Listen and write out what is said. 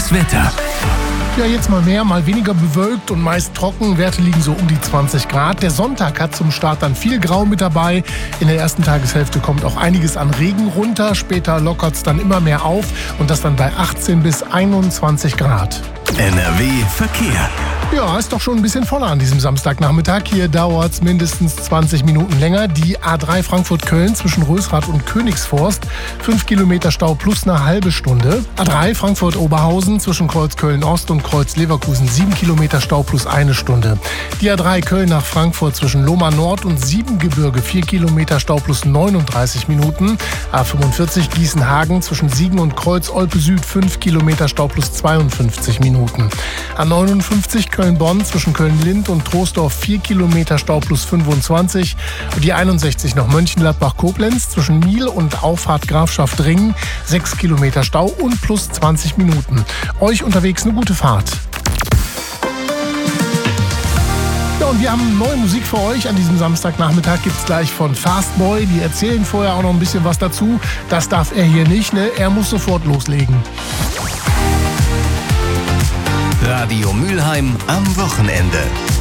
Das Wetter. Ja, jetzt mal mehr, mal weniger bewölkt und meist trocken. Werte liegen so um die 20 Grad. Der Sonntag hat zum Start dann viel Grau mit dabei. In der ersten Tageshälfte kommt auch einiges an Regen runter. Später lockert es dann immer mehr auf und das dann bei 18 bis 21 Grad. NRW Verkehr. Ja, ist doch schon ein bisschen voller an diesem Samstagnachmittag. Hier dauert es mindestens 20 Minuten länger. Die A3 Frankfurt-Köln zwischen Rösrath und Königsforst. 5 Kilometer Stau plus eine halbe Stunde. A3 Frankfurt-Oberhausen zwischen Kreuz Köln-Ost und Kreuz Leverkusen. 7 Kilometer Stau plus eine Stunde. Die A3 Köln nach Frankfurt zwischen Lohmar Nord und Siebengebirge. 4 Kilometer Stau plus 39 Minuten. A45 Gießen-Hagen zwischen Siegen und Kreuz Olpe Süd. 5 Kilometer Stau plus 52 Minuten. A59 Köln-Bonn zwischen Köln-Lind und Troisdorf 4 Kilometer Stau plus 25. Und die 61 noch Mönchengladbach-Koblenz zwischen Miel und Auffahrt Grafschaft-Ringen 6 Kilometer Stau und plus 20 Minuten. Euch unterwegs eine gute Fahrt. Ja, und wir haben neue Musik für euch. An diesem Samstagnachmittag gibt's gleich von Fastboy. Die erzählen vorher auch noch ein bisschen was dazu. Das darf er hier nicht, ne? Er muss sofort loslegen. Radio Mülheim am Wochenende.